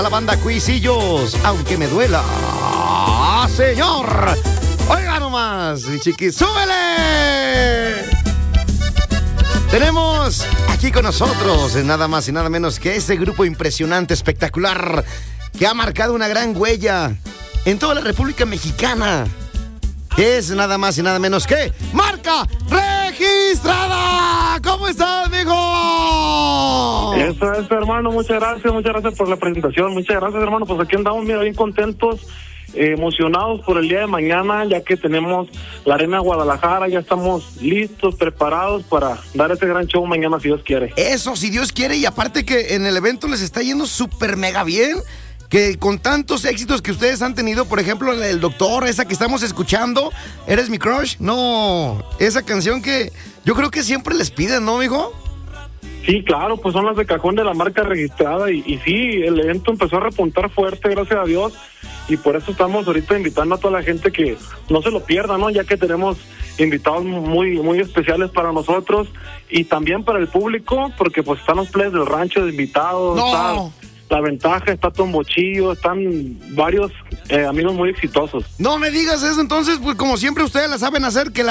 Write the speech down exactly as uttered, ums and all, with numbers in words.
La banda Cuisillos, aunque me duela. ¡Ah, señor! Oiga nomás, mi chiqui, ¡súbele! Tenemos aquí con nosotros nada más y nada menos que ese grupo impresionante, espectacular, que ha marcado una gran huella en toda la República Mexicana. Que es nada más y nada menos que Marca Registrada. ¿Cómo estás, mijo? Eso es, hermano, muchas gracias, muchas gracias por la presentación, muchas gracias, hermano. Pues aquí andamos, mira, bien contentos, eh, emocionados por el día de mañana, ya que tenemos la Arena Guadalajara, ya estamos listos, preparados para dar ese gran show mañana, si Dios quiere. Eso, si Dios quiere, y aparte que en el evento les está yendo súper mega bien. Que con tantos éxitos que ustedes han tenido, por ejemplo, el Doctor, esa que estamos escuchando, ¿Eres mi crush? No, esa canción que yo creo que siempre les piden, ¿no, mijo? Sí, claro, pues son las de cajón de la Marca Registrada y, y sí, el evento empezó a repuntar fuerte, gracias a Dios, y por eso estamos ahorita invitando a toda la gente que no se lo pierda, ¿no? Ya que tenemos invitados muy muy especiales para nosotros y también para el público, porque pues están los players del rancho de invitados, no. está La Ventaja, está Tombochillo, están varios eh, amigos muy exitosos. No me digas eso, entonces, pues como siempre ustedes la saben hacer, que la